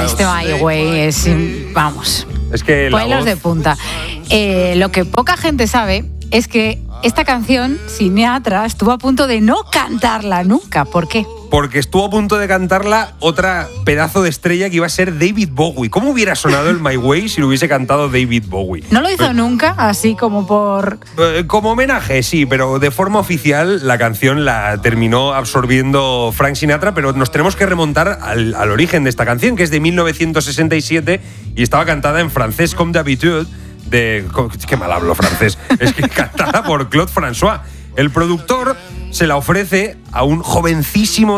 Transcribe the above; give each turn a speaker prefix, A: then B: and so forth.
A: Este My Way es, vamos,
B: Es que la
A: pelos
B: voz...
A: de punta. Lo que poca gente sabe es que esta canción, Sinatra, estuvo a punto de no cantarla nunca. ¿Por qué?
B: Porque estuvo a punto de cantarla otra pedazo de estrella que iba a ser David Bowie. ¿Cómo hubiera sonado el My Way si lo hubiese cantado David Bowie?
A: ¿No lo hizo nunca? Así como por...
B: Como homenaje, sí, pero de forma oficial la canción la terminó absorbiendo Frank Sinatra, pero nos tenemos que remontar al origen de esta canción, que es de 1967 y estaba cantada en francés comme d'habitude, qué mal hablo francés, es que cantada por Claude François. El productor se la ofrece a un jovencísimo